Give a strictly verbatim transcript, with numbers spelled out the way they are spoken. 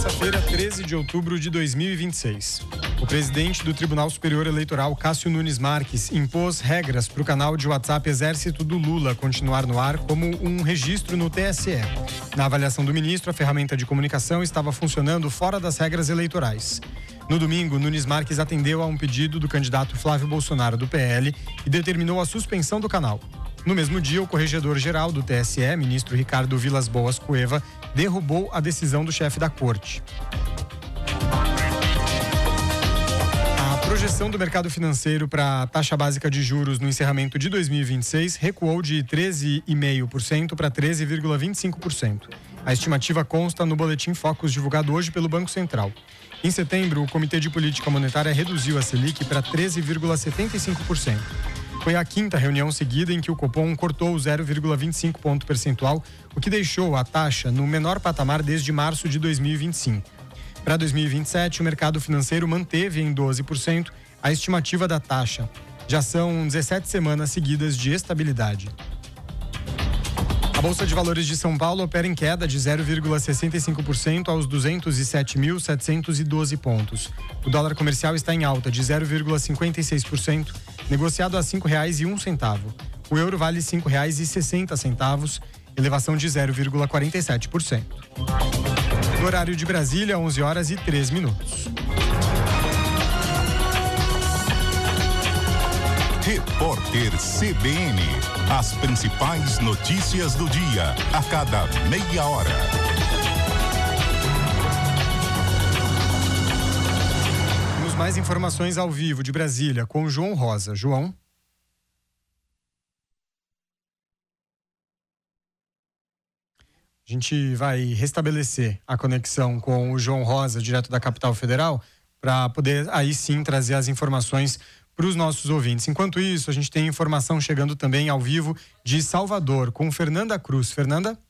Terça-feira, treze de outubro de dois mil e vinte e seis. O presidente do Tribunal Superior Eleitoral, Cássio Nunes Marques, impôs regras para o canal de WhatsApp Exército do Lula continuar no ar como um registro no T S E. Na avaliação do ministro, a ferramenta de comunicação estava funcionando fora das regras eleitorais. No domingo, Nunes Marques atendeu a um pedido do candidato Flávio Bolsonaro do P L e determinou a suspensão do canal. No mesmo dia, o corregedor-geral do T S E, ministro Ricardo Vilas Boas Cueva, derrubou a decisão do chefe da corte. A projeção do mercado financeiro para a taxa básica de juros no encerramento de dois mil e vinte e seis recuou de treze vírgula cinco por cento para treze vírgula vinte e cinco por cento. A estimativa consta no boletim Focus divulgado hoje pelo Banco Central. Em setembro, o Comitê de Política Monetária reduziu a Selic para treze vírgula setenta e cinco por cento. Foi a quinta reunião seguida em que o Copom cortou zero vírgula vinte e cinco ponto percentual, o que deixou a taxa no menor patamar desde março de dois mil e vinte e cinco. Para dois mil e vinte e sete, o mercado financeiro manteve em doze por cento a estimativa da taxa. Já são dezessete semanas seguidas de estabilidade. A Bolsa de Valores de São Paulo opera em queda de zero vírgula sessenta e cinco por cento aos duzentos e sete mil setecentos e doze pontos. O dólar comercial está em alta de zero vírgula cinquenta e seis por cento, negociado a cinco reais e um centavo. O euro vale cinco reais e sessenta centavos, elevação de zero vírgula quarenta e sete por cento. No horário de Brasília, onze horas e três minutos. Repórter C B N. As principais notícias do dia, a cada meia hora. Temos mais informações ao vivo de Brasília com o João Rosa. João? A gente vai restabelecer a conexão com o João Rosa, direto da capital federal, para poder aí sim trazer as informações para os nossos ouvintes. Enquanto isso, a gente tem informação chegando também ao vivo de Salvador, com Fernanda Cruz. Fernanda?